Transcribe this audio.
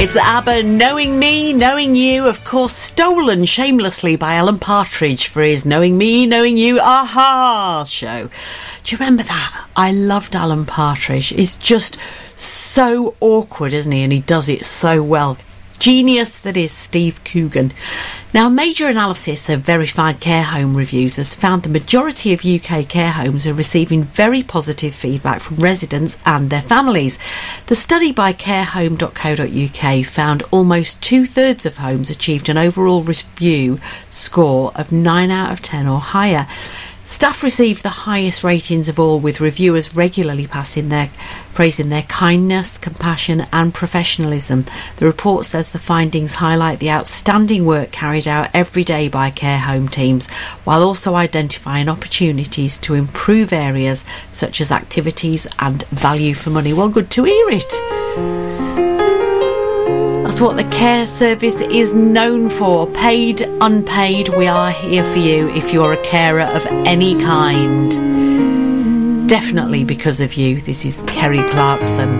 It's ABBA, Knowing Me, Knowing You, of course stolen shamelessly by Alan Partridge for his Knowing Me, Knowing You, Aha show. Do you remember that? I loved Alan Partridge. He's just so awkward, isn't he? And he does it so well. Genius that is Steve Coogan. Now, major analysis of verified care home reviews has found the majority of UK care homes are receiving very positive feedback from residents and their families. The study by carehome.co.uk found almost 2/3 of homes achieved an overall review score of 9 out of 10 or higher. Staff received the highest ratings of all, with reviewers regularly praising their kindness, compassion and professionalism. The report says the findings highlight the outstanding work carried out every day by care home teams, while also identifying opportunities to improve areas such as activities and value for money. Well, good to hear it. That's what the care service is known for. Paid, unpaid, we are here for you if you're a carer of any kind. Definitely because of you. This is Kerry Clarkson.